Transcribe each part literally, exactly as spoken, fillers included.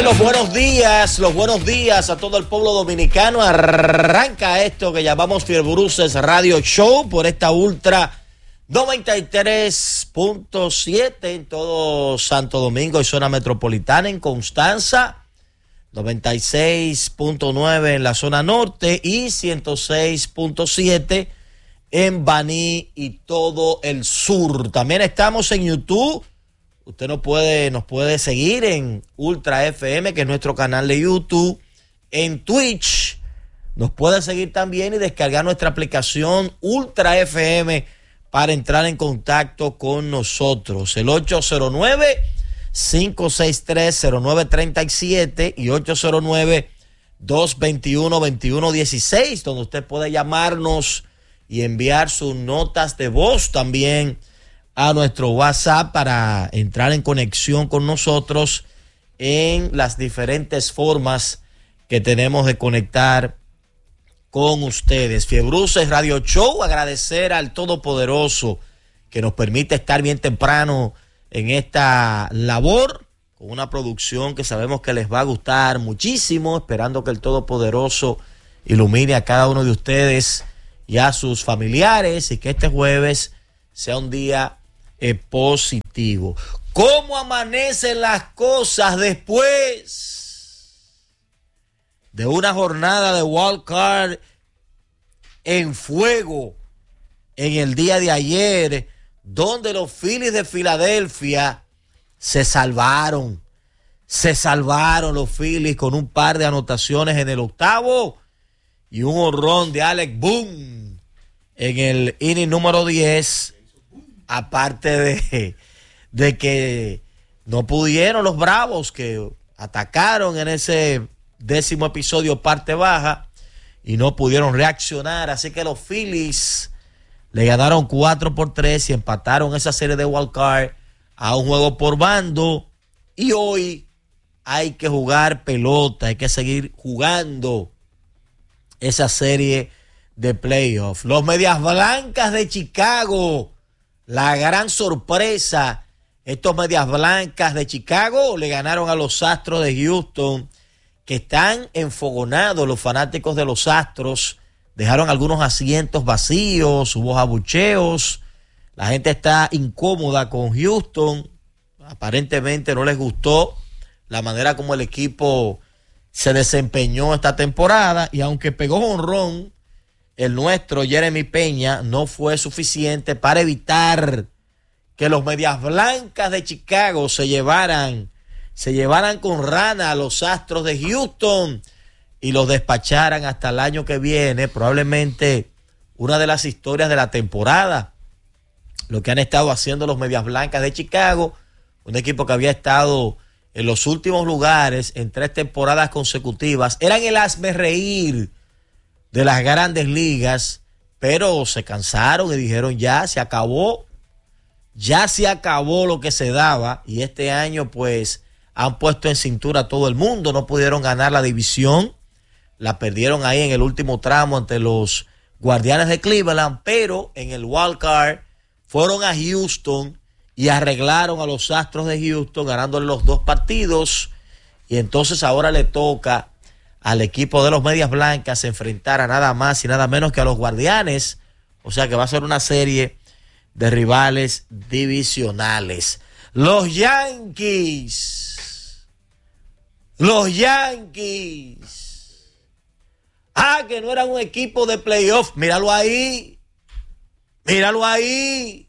Señores, los buenos días, los buenos días a todo el pueblo dominicano. Arranca esto que llamamos Fiebruces Radio Show por esta Ultra noventa y tres punto siete en todo Santo Domingo y zona metropolitana, en Constanza, noventa y seis punto nueve en la zona norte y ciento seis punto siete en Baní y todo el sur. También estamos en YouTube. Usted nos puede, nos puede seguir en Ultra F M, que es nuestro canal de YouTube. En Twitch nos puede seguir también y descargar nuestra aplicación Ultra F M para entrar en contacto con nosotros. El ocho cero nueve, cinco seis tres, cero nueve tres siete y ocho cero nueve, dos dos uno, dos uno uno seis, donde usted puede llamarnos y enviar sus notas de voz también a nuestro WhatsApp para entrar en conexión con nosotros en las diferentes formas que tenemos de conectar con ustedes. Fiebruces Radio Show, agradecer al Todopoderoso que nos permite estar bien temprano en esta labor, con una producción que sabemos que les va a gustar muchísimo, esperando que el Todopoderoso ilumine a cada uno de ustedes y a sus familiares, y que este jueves sea un día eh, positivo. ¿Cómo amanecen las cosas después de una jornada de wild card en fuego en el día de ayer, donde los Phillies de Filadelfia se salvaron? Se salvaron los Phillies con un par de anotaciones en el octavo y un honrón de Alec Bohm en el inning número diez, aparte de, de que no pudieron los Bravos, que atacaron en ese décimo episodio parte baja y no pudieron reaccionar, así que los Phillies le ganaron cuatro por tres y empataron esa serie de wild card a un juego por bando, y hoy hay que jugar pelota, hay que seguir jugando esa serie de playoff. Los Medias Blancas de Chicago, la gran sorpresa, estos Medias Blancas de Chicago le ganaron a los Astros de Houston, que están enfogonados. Los fanáticos de los Astros dejaron algunos asientos vacíos, hubo abucheos, la gente está incómoda con Houston, aparentemente no les gustó la manera como el equipo se desempeñó esta temporada, y aunque pegó jonrón el nuestro Jeremy Peña, no fue suficiente para evitar que los Medias Blancas de Chicago se llevaran, se llevaran con rana a los Astros de Houston y los despacharan hasta el año que viene. Probablemente una de las historias de la temporada, lo que han estado haciendo los Medias Blancas de Chicago, un equipo que había estado en los últimos lugares en tres temporadas consecutivas, eran el hazmerreír de las grandes ligas, pero se cansaron y dijeron ya se acabó, ya se acabó lo que se daba, y este año pues han puesto en cintura a todo el mundo. No pudieron ganar la división, la perdieron ahí en el último tramo ante los Guardianes de Cleveland, pero en el wild card fueron a Houston y arreglaron a los Astros de Houston, ganándole los dos partidos, y entonces ahora le toca al equipo de los Medias Blancas enfrentar a nada más y nada menos que a los Guardianes, o sea que va a ser una serie de rivales divisionales. Los Yankees, los Yankees, ah, que no eran un equipo de playoff, míralo ahí, míralo ahí.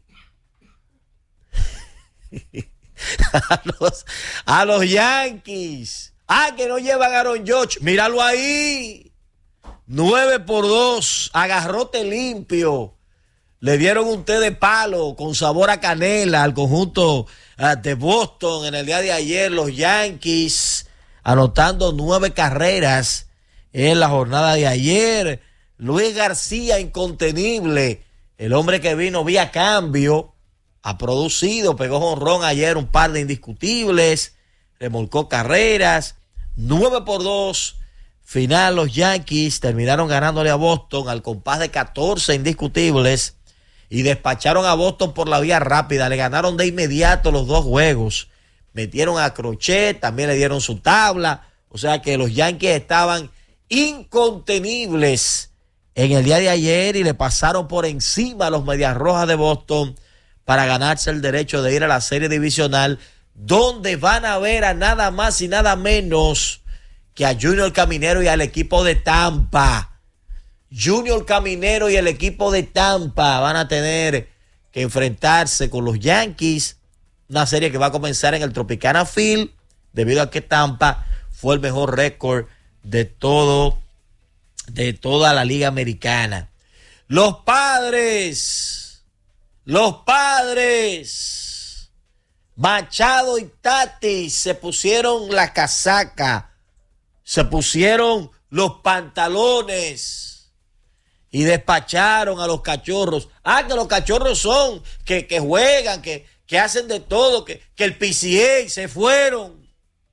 a, los, a los Yankees, ah, que no llevan a Aaron Judge, míralo ahí, nueve por dos, agarrote limpio, le dieron un té de palo con sabor a canela al conjunto uh, de Boston en el día de ayer. Los Yankees anotando nueve carreras en la jornada de ayer. Luis García, incontenible, el hombre que vino vía cambio, ha producido, pegó jonrón ayer, un par de indiscutibles, remolcó carreras, nueve por dos, final los Yankees terminaron ganándole a Boston al compás de catorce indiscutibles y despacharon a Boston por la vía rápida, le ganaron de inmediato los dos juegos, metieron a Crochet, también le dieron su tabla. O sea que los Yankees estaban incontenibles en el día de ayer y le pasaron por encima a los Medias Rojas de Boston para ganarse el derecho de ir a la serie divisional, donde van a ver a nada más y nada menos que a Junior Caminero y al equipo de Tampa. Junior Caminero y el equipo de Tampa van a tener que enfrentarse con los Yankees, una serie que va a comenzar en el Tropicana Field, debido a que Tampa fue el mejor récord de todo, de toda la Liga Americana. Los Padres, los Padres, Machado y Tatis se pusieron la casaca, se pusieron los pantalones y despacharon a los Cachorros. Ah, que los Cachorros son, que, que juegan, que, que hacen de todo, que, que el P C A se fueron.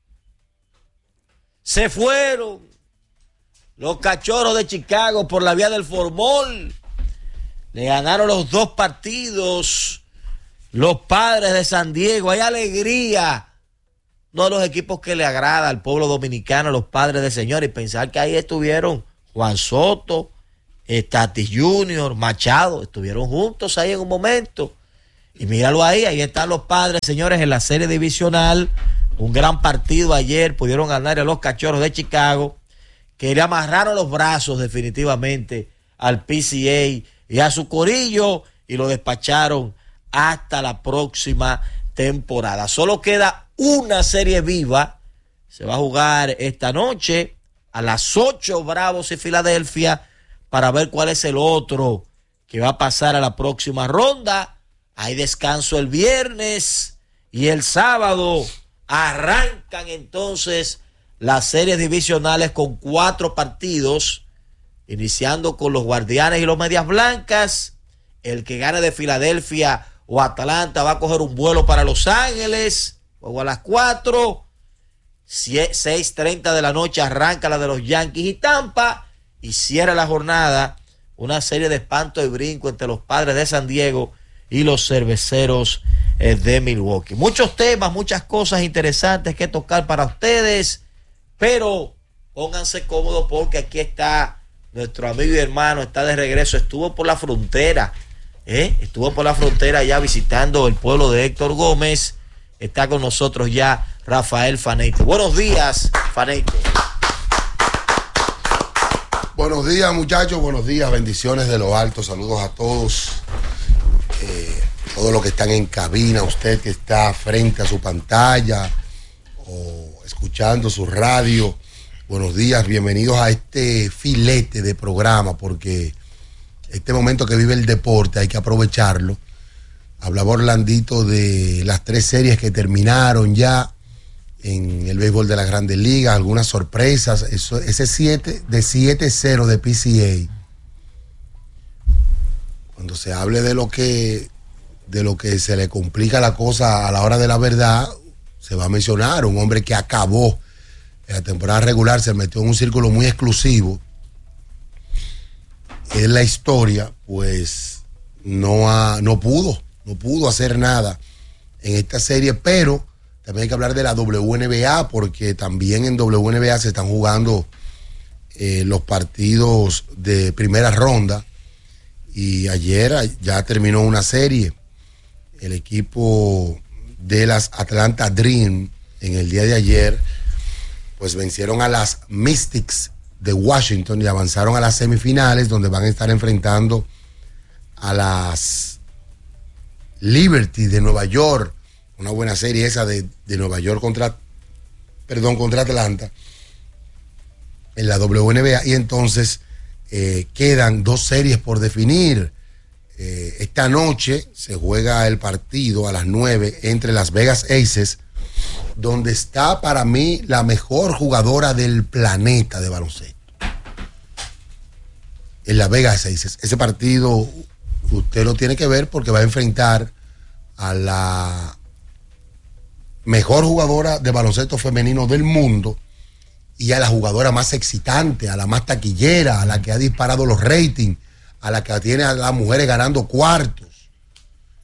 Se fueron. Los Cachorros de Chicago por la vía del formol. Le ganaron los dos partidos. Los Padres de San Diego. Hay alegría. Uno de los equipos que le agrada al pueblo dominicano, los Padres de Señor. Y pensar que ahí estuvieron Juan Soto, Tatis Junior, Machado. Estuvieron juntos ahí en un momento. Y míralo ahí. Ahí están los Padres, señores, en la serie divisional. Un gran partido ayer. Pudieron ganar a los Cachorros de Chicago, que le amarraron los brazos definitivamente al P C A y a su corillo y lo despacharon hasta la próxima temporada. Solo queda una serie viva. Se va a jugar esta noche a las ocho, Bravos y Filadelfia, para ver cuál es el otro que va a pasar a la próxima ronda. Hay descanso el viernes y el sábado arrancan entonces las series divisionales con cuatro partidos, iniciando con los Guardianes y los Medias Blancas. El que gane de Filadelfia o Atlanta va a coger un vuelo para Los Ángeles, juego a las cuatro. seis treinta de la noche arranca la de los Yankees y Tampa, y cierra la jornada una serie de espanto y brinco entre los Padres de San Diego y los Cerveceros de Milwaukee. Muchos temas, muchas cosas interesantes que tocar para ustedes, pero pónganse cómodos porque aquí está nuestro amigo y hermano, está de regreso, estuvo por la frontera, ¿eh? estuvo por la frontera ya visitando el pueblo de Héctor Gómez. Está con nosotros ya Rafael Faneite. Buenos días, Faneite. Buenos días, muchachos, buenos días, bendiciones de lo alto, saludos a todos, eh, todos los que están en cabina, usted que está frente a su pantalla o escuchando su radio, buenos días, bienvenidos a este filete de programa, porque este momento que vive el deporte hay que aprovecharlo. Hablaba Orlandito de las tres series que terminaron ya en el béisbol de las Grandes Ligas, algunas sorpresas, eso, ese siete de siete cero de P C A. Cuando se hable de lo que de lo que se le complica la cosa a la hora de la verdad, se va a mencionar un hombre que acabó en la temporada regular, se metió en un círculo muy exclusivo en la historia, pues no ha, no pudo, no pudo hacer nada en esta serie, pero también hay que hablar de la W N B A, porque también en W N B A se están jugando eh, los partidos de primera ronda, y ayer ya terminó una serie. El equipo de las Atlanta Dream en el día de ayer pues vencieron a las Mystics de Washington y avanzaron a las semifinales, donde van a estar enfrentando a las Liberty de Nueva York. Una buena serie esa de, de Nueva York contra, perdón, contra Atlanta en la W N B A. Y entonces eh, quedan dos series por definir. Eh, esta noche se juega el partido a las nueve entre Las Vegas Aces, donde está para mí la mejor jugadora del planeta de baloncesto. En Las Vegas Aces. Ese partido usted lo tiene que ver porque va a enfrentar a la mejor jugadora de baloncesto femenino del mundo y a la jugadora más excitante, a la más taquillera, a la que ha disparado los ratings, a la que tiene a las mujeres ganando cuartos.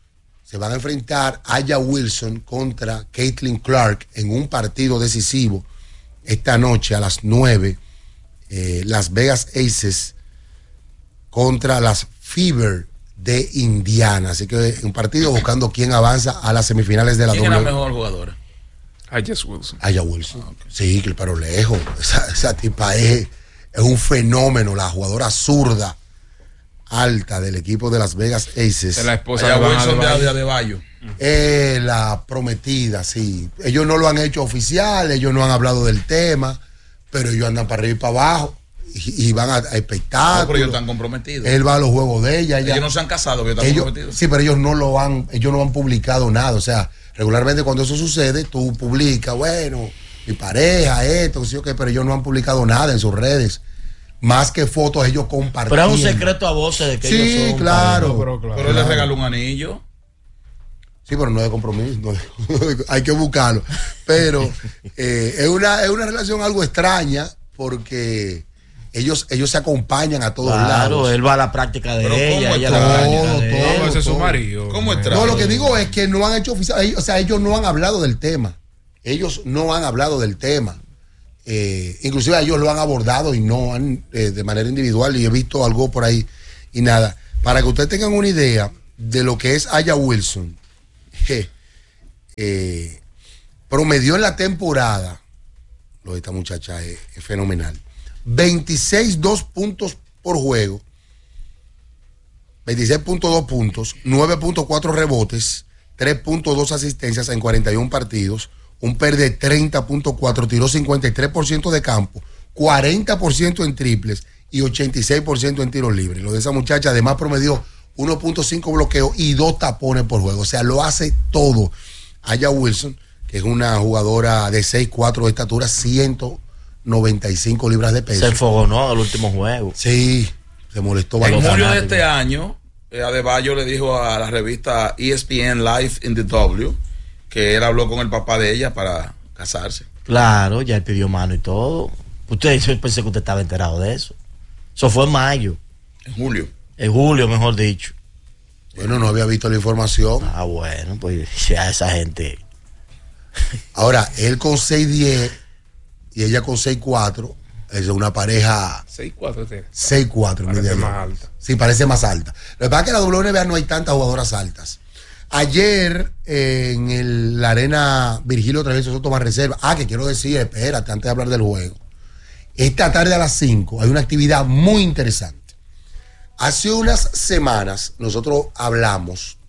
se van a enfrentar Aya Wilson contra Caitlin Clark en un partido decisivo esta noche a las nueve. Eh, Las Vegas Aces contra las Fever de Indiana. Así que un partido buscando quién avanza a las semifinales de la ¿Quién W. es la mejor jugadora? Aya Wilson. Aya Wilson. Ah, okay. Sí, pero lejos. Esa, esa tipa es, es un fenómeno, la jugadora zurda alta del equipo de Las Vegas Aces. Es la esposa Aya de Wilson Van de Adebayo. Eh, la prometida, sí. Ellos no lo han hecho oficial, ellos no han hablado del tema, pero ellos andan para arriba y para abajo y, y van a, a espectáculos. No, pero ellos están comprometidos. Él va a los juegos de ella. ella ellos no se han casado, pero están ellos, comprometidos. Sí, pero ellos no lo han, ellos no han publicado nada. O sea, regularmente cuando eso sucede, tú publicas, bueno, mi pareja, esto, sí, okay, pero ellos no han publicado nada en sus redes. Más que fotos ellos compartiendo. Pero es un secreto a voces de que sí, ellos son. claro. No, pero, claro. Pero él le regaló un anillo. Sí, pero no de compromiso, no de, hay que buscarlo. Pero eh, es, una, es una relación algo extraña porque ellos, ellos se acompañan a todos Claro, lados. Claro, él va a la práctica de pero ella, ¿cómo ella es a la todo, práctica de todo? él. No, ese es su todo. marido. ¿Cómo es No, lo que digo es que no han hecho oficial, ellos, o sea, ellos no han hablado del tema. Ellos no han hablado del tema. Eh, inclusive ellos lo han abordado y no han eh, de manera individual, y he visto algo por ahí y nada. Para que ustedes tengan una idea de lo que es Aya Wilson, eh, eh, promedió en la temporada, lo de esta muchacha es, es fenomenal, veintiséis dos puntos por juego, veintiséis punto dos puntos, nueve punto cuatro rebotes, tres punto dos asistencias en cuarenta y uno partidos, un P E R de treinta punto cuatro, tiró cincuenta y tres por ciento de campo, cuarenta por ciento en triples y ochenta y seis por ciento en tiros libres. Lo de esa muchacha además promedió uno punto cinco bloqueos y dos tapones por juego. O sea, lo hace todo. Aya Wilson, que es una jugadora de seis cuatro de estatura, ciento noventa y cinco libras de peso. Se enfogonó al último juego. Sí, se molestó En bastante. julio de este año, eh, Adebayo le dijo a la revista E S P N Live in the W que él habló con el papá de ella para casarse. Claro, ya él pidió mano y todo. Usted, yo pensé que usted estaba enterado de eso. Eso fue en mayo. En julio. En julio, mejor dicho. Bueno, no había visto la información. Ah, bueno, pues ya esa gente. Ahora, él con seis diez y ella con seis cuatro, es una pareja seis cuatro tiene. seis cuatro. Parece más alta. Sí, parece más alta. Lo que pasa es que en la W N B A no hay tantas jugadoras altas. Ayer eh, en el, la arena Virgilio Travieso Soto más reserva. Ah, que quiero decir, espérate, antes de hablar del juego. Esta tarde a las cinco hay una actividad muy interesante. Hace unas semanas nosotros hablamos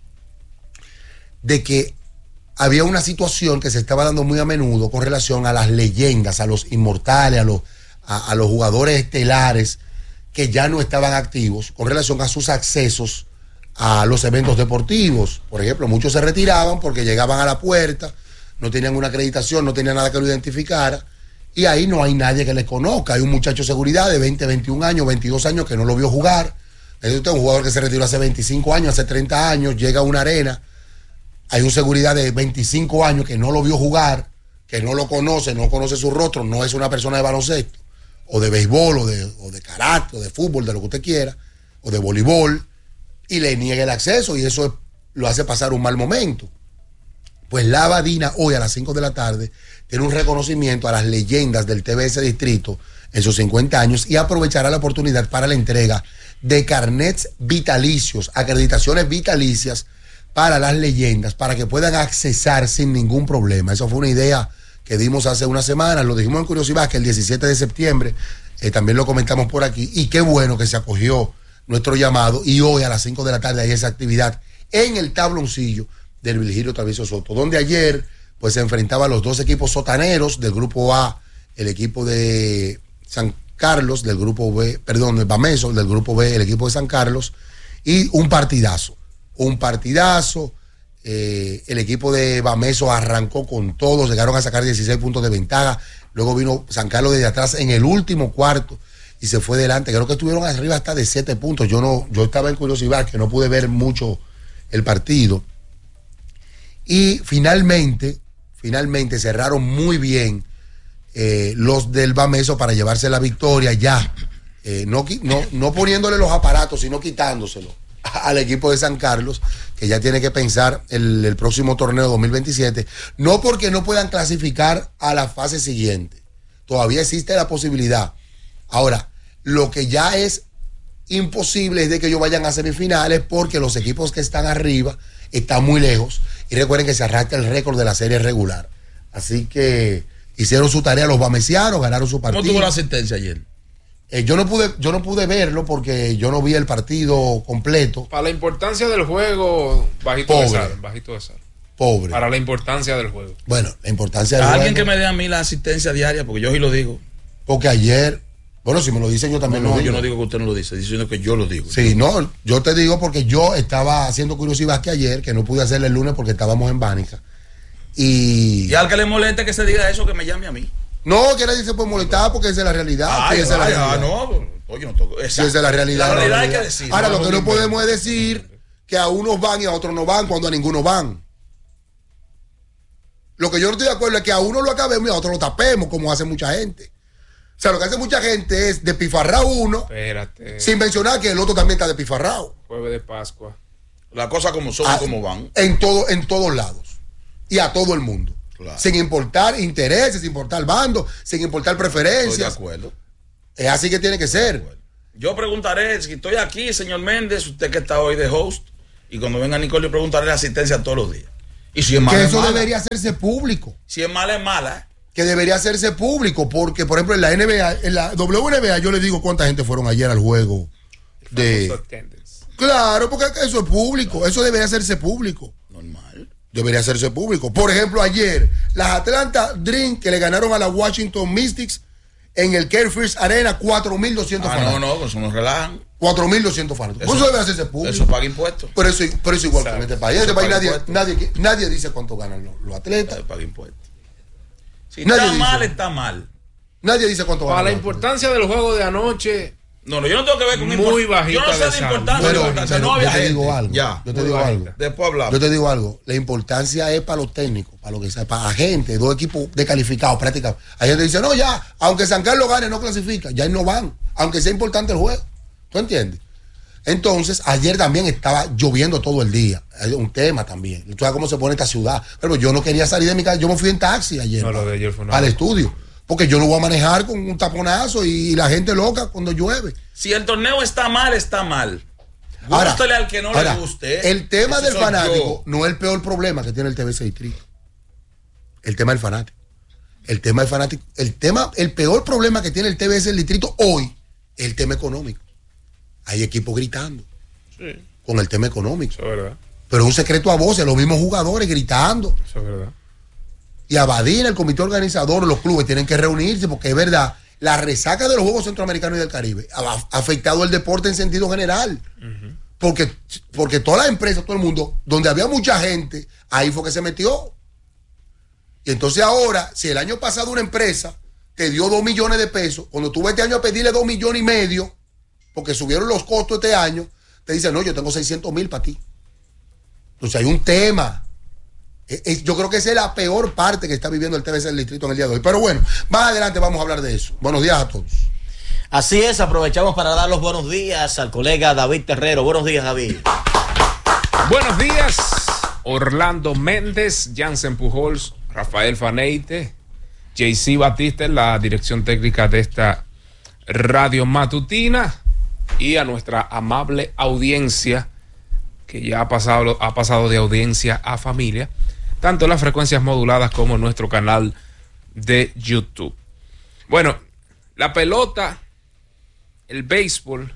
de que había una situación que se estaba dando muy a menudo con relación a las leyendas, a los inmortales, a los, a, a los jugadores estelares que ya no estaban activos con relación a sus accesos a los eventos deportivos. Por ejemplo, muchos se retiraban porque llegaban a la puerta, no tenían una acreditación, no tenían nada que lo identificara, y ahí no hay nadie que les conozca. Hay un muchacho de seguridad de veinte, veintiún años, veintidós años que no lo vio jugar. Es usted un jugador que se retiró hace veinticinco años, hace treinta años, llega a una arena, hay un seguridad de veinticinco años que no lo vio jugar, que no lo conoce, no conoce su rostro, no es una persona de baloncesto, o de béisbol, o de, o de karate, o de fútbol, de lo que usted quiera, o de voleibol, y le niega el acceso, y eso es, lo hace pasar un mal momento. Pues la Abadina hoy a las cinco de la tarde tiene un reconocimiento a las leyendas del T B S Distrito en sus cincuenta años y aprovechará la oportunidad para la entrega de carnets vitalicios, acreditaciones vitalicias para las leyendas, para que puedan accesar sin ningún problema. Eso fue una idea que dimos hace unas semanas, lo dijimos en Curiosidad, que el diecisiete de septiembre, eh, también lo comentamos por aquí, y qué bueno que se acogió nuestro llamado, y hoy a las cinco de la tarde hay esa actividad en el tabloncillo del Virgilio Travieso Soto, donde ayer pues se enfrentaban los dos equipos sotaneros del grupo A, el equipo de San Carlos, del grupo B, perdón, el Bameso, del grupo B, el equipo de San Carlos, y un partidazo, un partidazo, eh, el equipo de Bameso arrancó con todo, llegaron a sacar dieciséis puntos de ventaja, luego vino San Carlos desde atrás en el último cuarto y se fue delante, creo que estuvieron arriba hasta de siete puntos, yo no, yo estaba en Curiosidad, que no pude ver mucho el partido, y finalmente, finalmente cerraron muy bien eh, los del Bameso para llevarse la victoria ya, eh, no, no, no poniéndole los aparatos, sino quitándoselo. al equipo de San Carlos, que ya tiene que pensar el, el próximo torneo dos mil veintisiete, no porque no puedan clasificar a la fase siguiente, todavía existe la posibilidad. Ahora, lo que ya es imposible es de que ellos vayan a semifinales porque los equipos que están arriba están muy lejos, y recuerden que se arranca el récord de la serie regular, así que hicieron su tarea los bamesianos, ganaron su partido. ¿Cómo tuvo la asistencia ayer? Eh, yo no pude, yo no pude verlo porque yo no vi el partido completo. Para la importancia del juego, bajito Pobre. de sal, bajito de sal. Pobre. Para la importancia del juego. Bueno, la importancia del Alguien juego, que me dé a mí la asistencia diaria, porque yo sí lo digo. porque ayer, bueno, si me lo dicen yo también No, lo no, digo. yo no digo que usted no lo dice, diciendo que yo lo digo. Sí, no, yo te digo porque yo estaba haciendo curiosidad que ayer, que no pude hacerle el lunes porque estábamos en Bánica. Y, Y al que le moleste que se diga eso, que me llame a mí. no, que nadie se puede molestar porque esa es la realidad. Ay, sí, esa es la ay, realidad. ah, no, oye, no toco. Sí, esa es la realidad. La realidad hay que decir. Ahora, no, lo que no no podemos es decir que a unos van y a otros no van cuando a ninguno van. Lo que yo no estoy de acuerdo es que a uno lo acabemos y a otro lo tapemos, como hace mucha gente. O sea, lo que hace mucha gente es despifarrar uno, Espérate. sin mencionar que el otro también está despifarrado. Jueves de Pascua. Las cosas como son, Ah, como van. En, todo, en todos lados. Y a todo el mundo. Claro. Sin importar intereses, sin importar bandos, sin importar Estoy de preferencias. acuerdo. Es así que tiene que ser. Yo preguntaré, si estoy aquí, señor Méndez, usted que está hoy de host, y cuando venga Nicole, yo preguntaré la asistencia todos los días. Y si es mala, Que es eso mala. debería hacerse público. Si es mala, es mala. Que debería hacerse público, porque por ejemplo en la N B A, en la W N B A yo le digo cuánta gente fueron ayer al juego de... Famoso attendance. Claro, porque eso es público, eso debería hacerse público. Normal. Debería hacerse público. Por ejemplo, ayer, las Atlanta Dream que le ganaron a la Washington Mystics en el Care First Arena, cuatro mil doscientos Ah, no, fanáticos. no, pues eso nos relajan. cuatro mil doscientos fanáticos. Por eso debería hacerse público. Eso paga impuestos. Pero eso, pero eso igual que en este país. En este Eso país paga nadie, impuestos. nadie, nadie dice cuánto ganan los, los atletas. Eso paga impuestos. Si Nadie está dice. mal, está mal. Nadie dice cuánto Para ganan. la los atletas. importancia del juego de anoche, No, no, yo no tengo que ver con Muy import- bajita Yo no sé de de sal, importancia. muy Pero, de importancia. pero No había yo te gente. digo algo. Ya. Yo te Muy digo bajita. algo. Después hablamos. Yo te digo algo, la importancia es para los técnicos, para lo que sea, para la gente, dos equipos descalificados prácticamente. Hay gente que dice, no, ya, aunque San Carlos gane, no clasifica, ya no van, aunque sea importante el juego. ¿Tú entiendes? Entonces, ayer también estaba lloviendo todo el día. Hay un tema también. Tú sabes cómo se pone esta ciudad. Pero yo no quería salir de mi casa, yo me fui en taxi ayer. No, lo de ayer fue una al locura. estudio. Porque yo no voy a manejar con un taponazo y la gente loca cuando llueve. Si el torneo está mal, está mal. Ahora, Gústele al que no ahora, le guste. el tema Ese del soy fanático yo. no es el peor problema que tiene el T V C Distrito. El tema del fanático. El tema del fanático. El tema, el peor problema que tiene el T V C del Distrito hoy es el tema económico. Hay equipos gritando sí, con el tema económico. eso es verdad. Pero es un secreto a voces, los mismos jugadores gritando. Eso es verdad. Y Abadina, el comité organizador, los clubes tienen que reunirse porque es verdad, la resaca de los Juegos Centroamericanos y del Caribe ha afectado el deporte en sentido general. Uh-huh. Porque, porque todas las empresas, todo el mundo, donde había mucha gente, ahí fue que se metió. Y entonces ahora, si el año pasado una empresa te dio dos millones de pesos, cuando tú vas este año a pedirle dos millones y medio, porque subieron los costos este año, te dicen, no, yo tengo seiscientos mil para ti. Entonces hay un tema. Es, es, yo creo que esa es la peor parte que está viviendo el T V C del Distrito en el día de hoy. Pero bueno, más adelante vamos a hablar de eso. Buenos días a todos. Así es, aprovechamos para dar los buenos días al colega David Terrero. Buenos días, David. Buenos días, Orlando Méndez, Jansen Pujols, Rafael Faneite, J C Batista en la dirección técnica de esta radio matutina y a nuestra amable audiencia que ya ha pasado, ha pasado de audiencia a familia, tanto en las frecuencias moduladas como en nuestro canal de YouTube. Bueno, la pelota, el béisbol,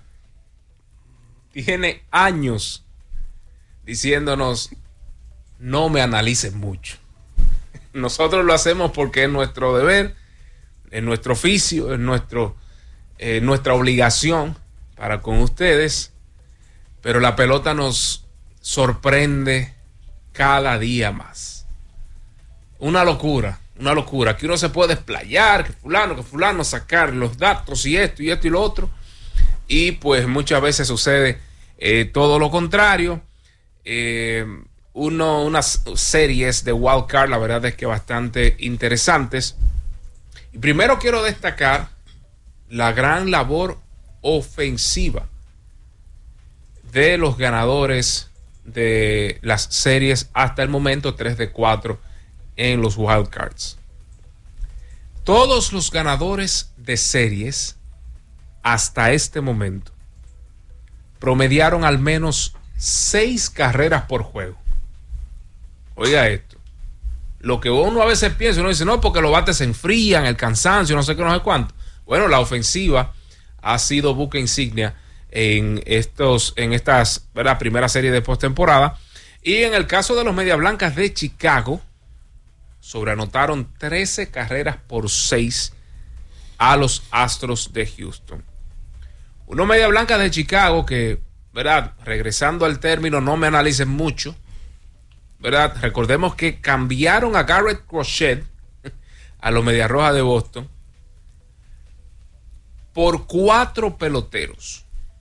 tiene años diciéndonos, no me analices mucho. Nosotros lo hacemos porque es nuestro deber, es nuestro oficio, es nuestro, eh, nuestra obligación para con ustedes, pero la pelota nos sorprende cada día más. Una locura, una locura, que uno se puede explayar, que fulano, que fulano, sacar los datos y esto y esto y lo otro, y pues muchas veces sucede eh, todo lo contrario. Eh, uno, unas series de wild card, la verdad es que bastante interesantes. Y primero quiero destacar la gran labor ofensiva de los ganadores de las series hasta el momento, tres de cuatro en los wildcards. Todos los ganadores de series hasta este momento promediaron al menos seis carreras por juego. Oiga esto. Lo que uno a veces piensa, uno dice, no, porque los bates se enfrían, el cansancio, no sé qué, no sé cuánto. Bueno, la ofensiva ha sido buque insignia en estos, en estas, ¿verdad?, primera serie de postemporada. Y en el caso de los Medias Blancas de Chicago, sobreanotaron trece carreras por seis a los Astros de Houston. Unos Medias Blancas de Chicago que, ¿verdad?, regresando al término, no me analicen mucho, ¿verdad? Recordemos que cambiaron a Garrett Crochet a los Medias Rojas de Boston por cuatro peloteros.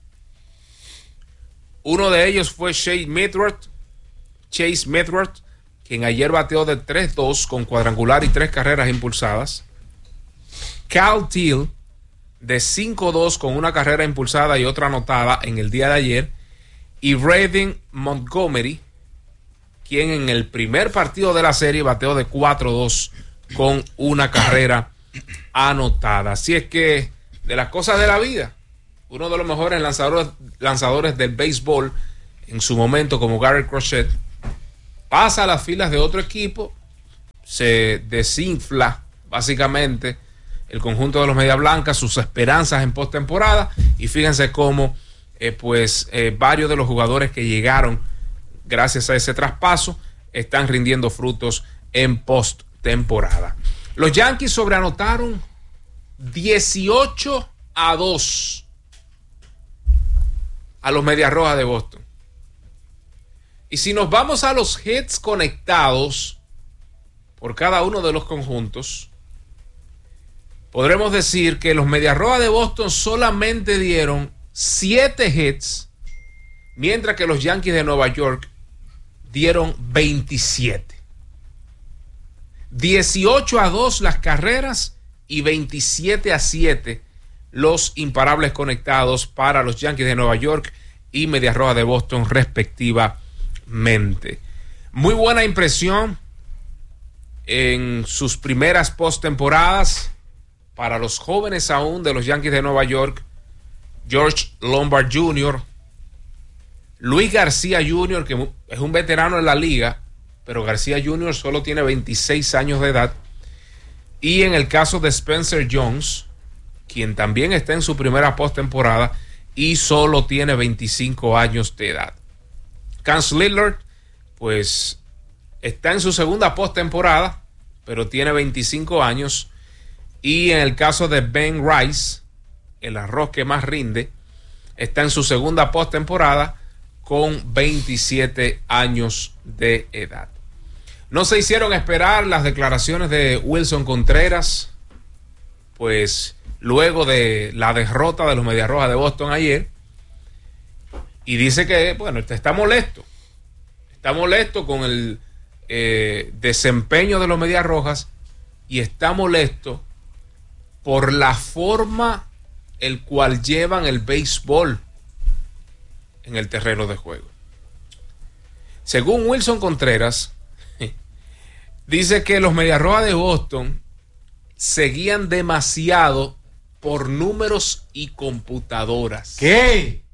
Uno de ellos fue Chase Midworth, Chase Midworth, quien ayer bateó de tres dos con cuadrangular y tres carreras impulsadas. Cal Teal, de cinco dos con una carrera impulsada y otra anotada en el día de ayer. Y Braden Montgomery, quien en el primer partido de la serie bateó de cuatro dos con una carrera anotada. Así es que, de las cosas de la vida, uno de los mejores lanzadores, lanzadores del béisbol en su momento, como Garrett Crochet, pasa a las filas de otro equipo, se desinfla básicamente el conjunto de los Medias Blancas, sus esperanzas en postemporada, y fíjense cómo eh, pues eh, varios de los jugadores que llegaron gracias a ese traspaso están rindiendo frutos en postemporada. Los Yankees sobreanotaron dieciocho a dos a los Medias Rojas de Boston. Y si nos vamos a los hits conectados por cada uno de los conjuntos, podremos decir que los Medias Rojas de Boston solamente dieron siete hits, mientras que los Yankees de Nueva York dieron veintisiete. dieciocho a dos las carreras y veintisiete a siete los imparables conectados para los Yankees de Nueva York y Medias Rojas de Boston respectivamente. Muy buena impresión en sus primeras postemporadas para los jóvenes aún de los Yankees de Nueva York, George Lombard junior, Luis García junior, que es un veterano en la liga, pero García junior solo tiene veintiséis años de edad, y en el caso de Spencer Jones, quien también está en su primera postemporada y solo tiene veinticinco años de edad. Cam Lillard, pues, está en su segunda postemporada, pero tiene veinticinco años. Y en el caso de Ben Rice, el arroz que más rinde, está en su segunda postemporada con veintisiete años de edad. No se hicieron esperar las declaraciones de Wilson Contreras, pues luego de la derrota de los Medias Rojas de Boston ayer, y dice que, bueno, está molesto, está molesto con el eh, desempeño de los Medias Rojas, y está molesto por la forma el cual llevan el béisbol en el terreno de juego. Según Wilson Contreras, dice que los Medias Rojas de Boston seguían demasiado por números y computadoras. ¿Qué?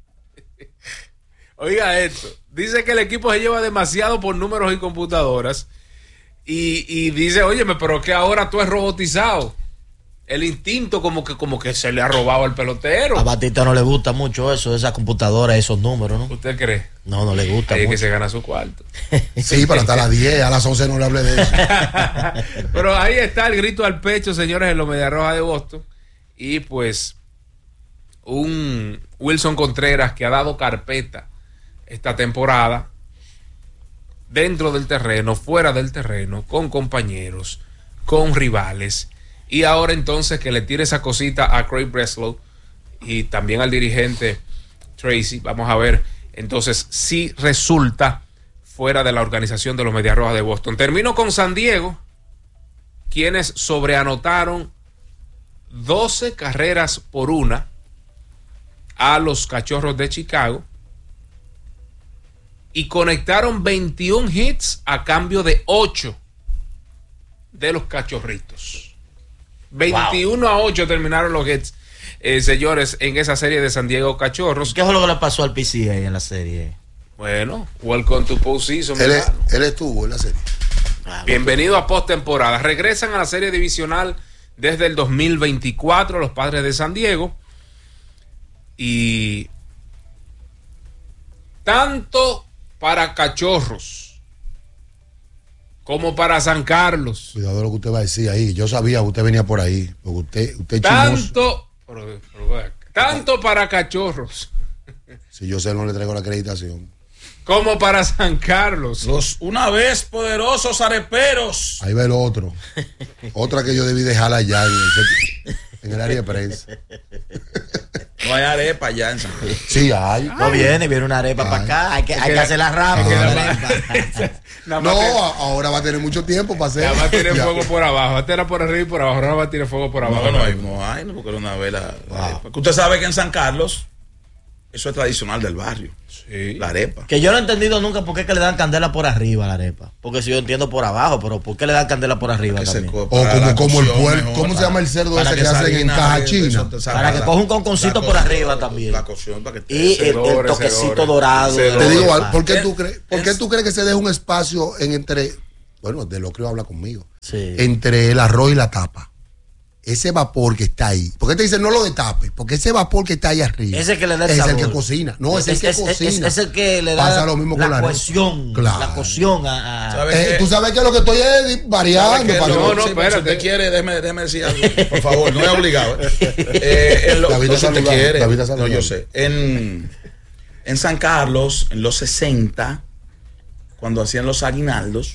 Oiga esto. Dice que el equipo se lleva demasiado por números y computadoras. Y, y dice, óyeme, pero que ahora tú es robotizado. El instinto como que, como que se le ha robado al pelotero. A Batista no le gusta mucho eso, esa computadora, esos números, ¿no? ¿Usted cree? No, no le gusta Ahí mucho. es que se gana su cuarto. Sí, pero hasta las diez, a las once no le hable de eso. Pero ahí está el grito al pecho, señores, en los Medias Rojas de Boston. Y pues un Wilson Contreras que ha dado carpeta esta temporada dentro del terreno, fuera del terreno, con compañeros, con rivales, y ahora entonces que le tire esa cosita a Craig Breslow y también al dirigente Tracy. Vamos a ver entonces si resulta fuera de la organización de los Medias Rojas de Boston. Termino con San Diego, quienes sobreanotaron doce carreras por una a los Cachorros de Chicago. y conectaron veintiún hits a cambio de ocho de los Cachorritos. veintiuno a ocho terminaron los hits, eh, señores, en esa serie de San Diego Cachorros. ¿Qué fue lo que le pasó al P C A en la serie? Bueno, welcome to postseason. Él, él estuvo en la serie. Ah, Bienvenido a postemporada. Regresan a la serie divisional desde el dos mil veinticuatro los Padres de San Diego. Y tanto para Cachorros como para San Carlos. Cuidado lo que usted va a decir ahí. Yo sabía que usted venía por ahí. Porque usted, usted Tanto, pero, pero, tanto para Cachorros. Si yo sé, no le traigo la acreditación. Como para San Carlos. Los una vez poderosos areperos. Ahí va el otro. Otra que yo debí dejar allá en el, en el área de prensa. No hay arepa allá en San Carlos. Sí, hay. No Ay. viene, viene una arepa Ay. para acá. Hay que, hay que- que hacerla rápido. que- la arepa. Nada más No, que- ahora va a tener mucho tiempo para hacer. Ya va a tirar Ya. fuego por abajo, va a tirar por arriba y por abajo, ahora va a tirar fuego por abajo. No, no hay, no hay, no, porque era una vela. Wow. Porque usted sabe que en San Carlos, eso es tradicional del barrio. Sí. La arepa. Que yo no he entendido nunca por qué que le dan candela por arriba a la arepa. Porque si yo entiendo por abajo, pero ¿por qué le dan candela por arriba Que se también? co- O para como, la como el cocción puerco. mejor, ¿Cómo se para- llama el cerdo para ese que esa hacen en harina, caja eso china? te saca Para que la- coja un conconcito la por cocción, arriba también. La cocción para que Y el, el Segores, toquecito segores. dorado. de la Te digo, arepa. ¿por qué En- tú crees, por qué en- tú crees que se deja un espacio en entre, bueno, de lo que habla conmigo, Sí. entre el arroz y la tapa? Ese vapor que está ahí. ¿Por qué te dicen no lo destape? Porque ese vapor que está ahí arriba Ese que le da el es sabor. el que cocina. No, es, el que es, es- cocina. es el que le da Pasa lo mismo la con la arepa. cocción. Claro. La cocción a, a- ¿Sabes Eh, qué? tú sabes que lo que estoy es ¿Sabe variando. qué? para que- No, no, Sí, pero si espérate. usted quiere, déjeme, déjeme decir algo, por favor, no es obligado. ¿eh? Eh, en lo, David no, está si usted saludando, quiere, David está no, saludando. yo sé. En, en San Carlos, en los sesenta, cuando hacían los aguinaldos,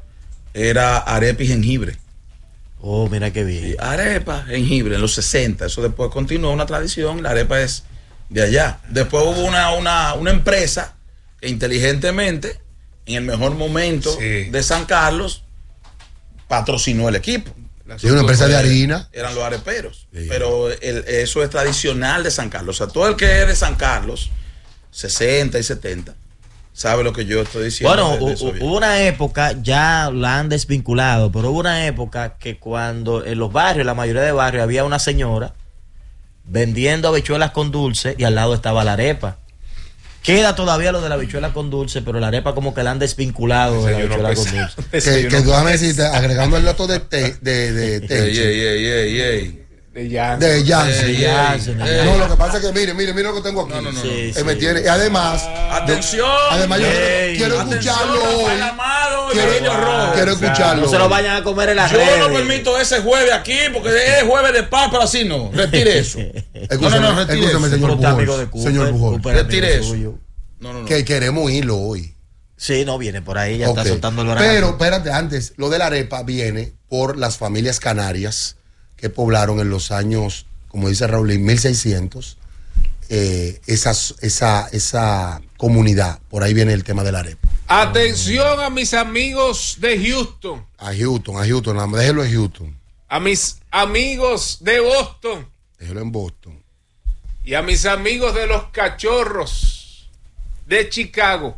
era arepa y jengibre. Oh, mira qué bien. Y arepa, jengibre, en los sesenta. Eso después continuó una tradición, la arepa es de allá. Después hubo una, una, una empresa que inteligentemente, en el mejor momento Sí. de San Carlos, patrocinó el equipo. Sí, una empresa de harina. Eran los areperos. Sí. Pero el- eso es tradicional de San Carlos. O sea, todo el que es de San Carlos, sesenta y setenta, sabe lo que yo estoy diciendo. Bueno, de- de hu- eso hu- bien. hubo una época, ya la han desvinculado, pero hubo una época que cuando en los barrios, la mayoría de barrios, había una señora vendiendo habichuelas con dulce y al lado estaba la arepa. Queda todavía lo de la habichuela con dulce, pero la arepa como que la han desvinculado de la Desayuno habichuela con pesado. dulce. Que, Desayuno que déjame decirte, agregando el dato de te, de, de, Ey, Tenchi, ey, ey, ey, ey. de Janssen. de Janssen. Ey, Ya, ey, se- ey. No, lo que pasa es que mire, mire, mire lo que tengo aquí. No, no, no, Sí, Eh, sí. me tiene- y además, Atención. además yo Ey, quiero Atención, escucharlo hoy. Rafael Amado y Quiero, Emilio Rojo. quiero escucharlo. No se lo hoy. vayan a comer en las Yo redes. no permito ese jueves aquí porque es jueves de paz, pero así no. Retire eso. Escúchame, no, no, retire escúchame, eso. señor Usted es amigo Pujols. de Cooper, Señor Pujols. Cooper es amigo Retire eso. suyo. No, no, no. Que queremos irlo hoy. Sí, no, viene por ahí, ya Ok. está soltando el horario. Pero espérate, antes, lo de la arepa viene por las familias canarias que poblaron en los años, como dice Raúl, en mil seiscientos, eh, esas, esa, esa comunidad. Por ahí viene el tema de la arepa. Atención a mis amigos de Houston, A Houston, a Houston, nada más, déjelo en Houston, a mis amigos de Boston déjelo en Boston. y a mis amigos de los Cachorros de Chicago.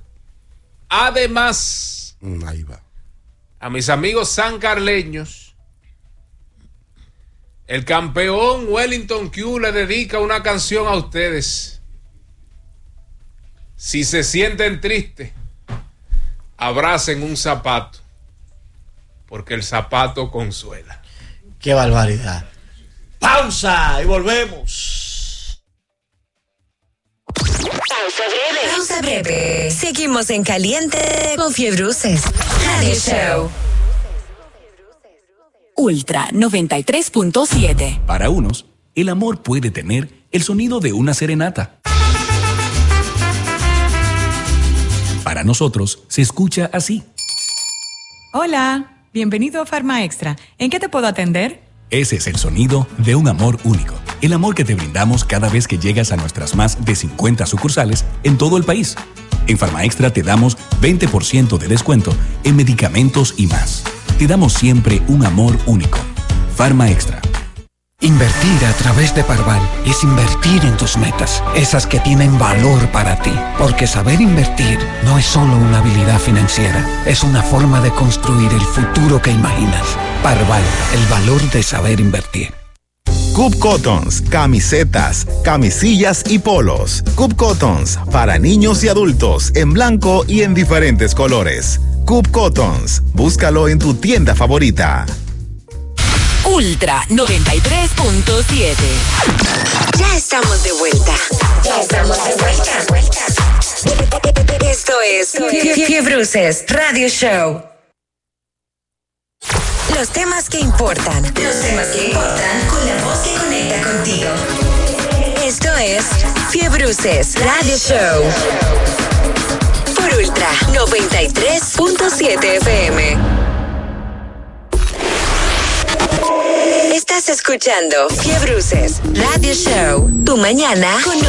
Además, Mm, ahí va. a mis amigos sancarleños, el campeón Wellington Q le dedica una canción a ustedes. Si se sienten tristes, abracen un zapato, porque el zapato consuela. Qué barbaridad. Pausa y volvemos. Pausa breve. Pausa breve. Seguimos en caliente con Fiebruces. Radio Show. Ultra noventa y tres punto siete. Para unos, el amor puede tener el sonido de una serenata. Para nosotros, se escucha así. Hola, bienvenido a Farma Extra. ¿En qué te puedo atender? Ese es el sonido de un amor único. El amor que te brindamos cada vez que llegas a nuestras más de cincuenta sucursales en todo el país. En Farma Extra te damos veinte por ciento de descuento en medicamentos y más. Te damos siempre un amor único. Farma Extra. Invertir a través de Parval es invertir en tus metas, esas que tienen valor para ti. Porque saber invertir no es solo una habilidad financiera, es una forma de construir el futuro que imaginas. Parval, el valor de saber invertir. Cub Cottons, camisetas, camisillas y polos. Cub Cottons, para niños y adultos, en blanco y en diferentes colores. Cub Cottons, búscalo en tu tienda favorita. Ultra noventa y tres punto siete. Ya estamos de vuelta. Ya estamos de vuelta. Esto es Fiebruces Radio Show. Los temas que importan. Los temas que importan con la voz que conecta contigo. Esto es Fiebruces Radio Show. Por Ultra noventa y tres punto siete F M. Estás escuchando Fiebruces Radio Show. Tu mañana con